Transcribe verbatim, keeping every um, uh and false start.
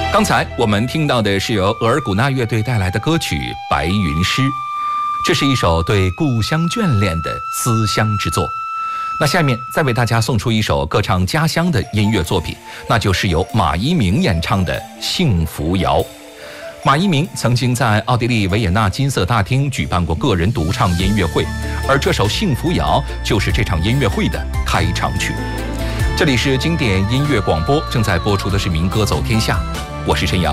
刚才我们听到的是由额尔古纳乐队带来的歌曲《白云诗》，这是一首对故乡眷恋的思乡之作。那下面再为大家送出一首歌唱家乡的音乐作品，那就是由马一鸣演唱的《幸福谣》。马一鸣曾经在奥地利维也纳金色大厅举办过个人独唱音乐会，而这首《幸福谣》就是这场音乐会的开场曲。这里是经典音乐广播，正在播出的是民歌走天下，我是陈阳。